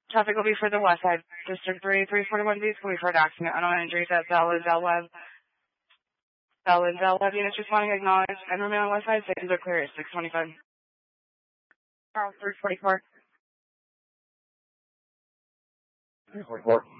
Traffic will be for the west side. District 3, 341 Beach will be for an accident. Unknown injuries at Bell Lindell Web. Bell Lindell Web units responding, acknowledged. And remain on west side. Stations are clear at 625. Charles 344. 344.